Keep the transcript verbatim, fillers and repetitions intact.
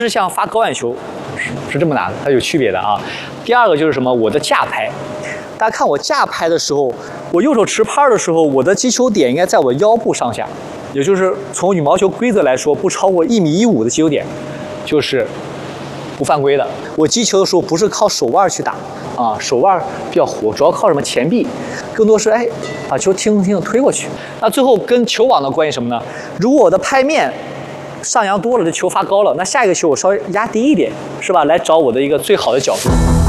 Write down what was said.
是像发高远球是是这么拿的，它有区别的啊。第二个就是什么？我的架拍，大家看我架拍的时候，我右手持拍的时候，我的击球点应该在我腰部上下，也就是从羽毛球规则来说，不超过一米一五的击球点，就是不犯规的。我击球的时候不是靠手腕去打啊，手腕比较活，主要靠什么前臂，更多是哎把球轻轻的推过去。那最后跟球网的关系什么呢？如果我的拍面上扬多了，这球发高了，那下一个球我稍微压低一点，是吧？来找我的一个最好的角度。